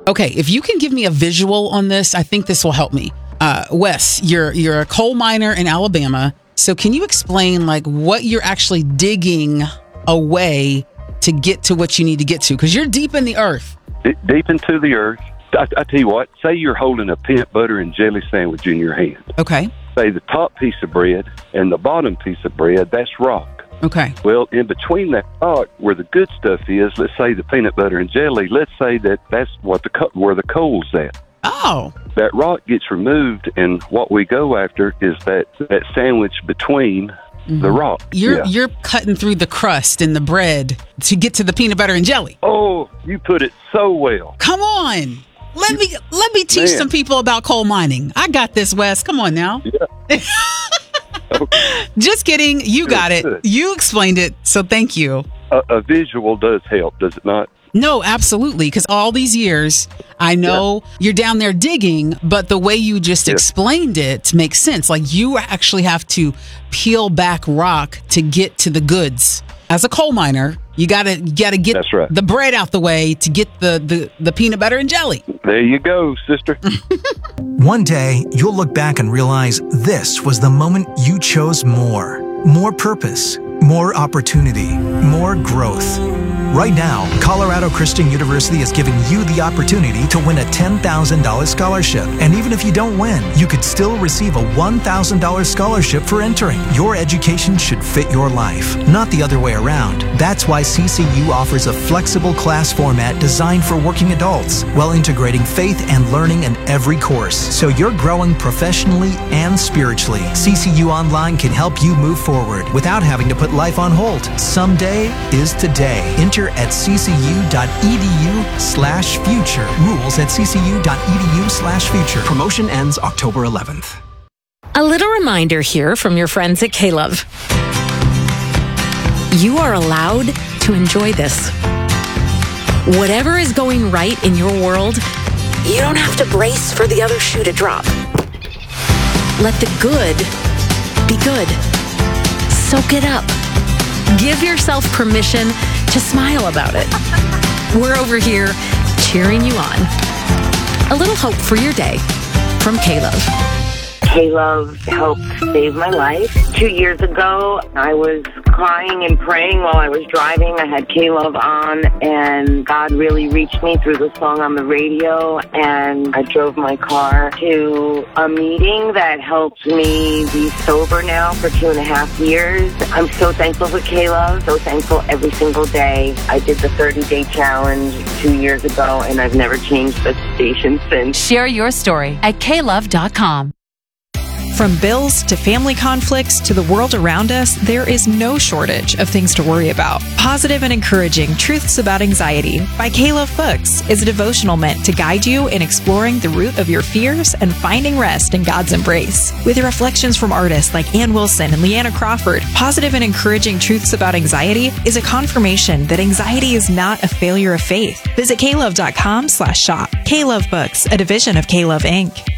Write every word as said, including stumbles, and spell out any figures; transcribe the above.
Okay, if you can give me a visual on this, I think this will help me. Uh, Wes, you're you're a coal miner in Alabama. So can you explain like what you're actually digging away to get to what you need to get to? Because you're deep in the earth. D- deep into the earth. I, I tell you what, say you're holding a peanut butter and jelly sandwich in your hand. Okay. Say the top piece of bread and the bottom piece of bread, that's rock. Okay. Well, in between that rock, where the good stuff is, let's say the peanut butter and jelly, let's say that that's what the co- where the coal's at. Oh. That rock gets removed, and what we go after is that, that sandwich between mm-hmm. the rock. You're yeah. you're cutting through the crust and the bread to get to the peanut butter and jelly. Oh, you put it so well. Come on. Let me let me teach Man. some people about coal mining. I got this, Wes. Come on now. Yeah. Okay. Just kidding. You Good, got it. good. You explained it. So thank you. A, a visual does help, does it not? No, absolutely. Because all these years, I know yeah. you're down there digging, but the way you just yeah. explained it makes sense. Like you actually have to peel back rock to get to the goods. As a coal miner, you gotta you gotta get That's right. the bread out the way to get the, the, the peanut butter and jelly. There you go, sister. One day, you'll look back and realize this was the moment you chose more. More purpose, more opportunity, more growth. Right now, Colorado Christian University is giving you the opportunity to win a ten thousand dollars scholarship. And even if you don't win, you could still receive a one thousand dollars scholarship for entering. Your education should fit your life, not the other way around. That's why C C U offers a flexible class format designed for working adults, while integrating faith and learning in every course. So you're growing professionally and spiritually. C C U Online can help you move forward without having to put life on hold. Someday is today. Enter at ccu.edu slash future. Rules at ccu.edu slash future. Promotion ends October eleventh. A little reminder here from your friends at K-Love. You are allowed to enjoy this. Whatever is going right in your world, you don't have to brace for the other shoe to drop. Let the good be good. Soak it up. Give yourself permission to smile about it. We're over here cheering you on. A little hope for your day from K-Love. K-Love helped save my life. Two years ago, I was crying and praying while I was driving. I had K-Love on, and God really reached me through the song on the radio, and I drove my car to a meeting that helped me be sober now for two and a half years. I'm so thankful for K-Love, so thankful every single day. I did the thirty-day challenge two years ago, and I've never changed the station since. Share your story at K love dot com. From bills to family conflicts to the world around us, there is no shortage of things to worry about. Positive and Encouraging Truths About Anxiety by K-Love Books is a devotional meant to guide you in exploring the root of your fears and finding rest in God's embrace. With reflections from artists like Ann Wilson and Leanna Crawford, Positive and Encouraging Truths About Anxiety is a confirmation that anxiety is not a failure of faith. Visit K love dot com slash shop. K-Love Books, a division of K-Love Incorporated.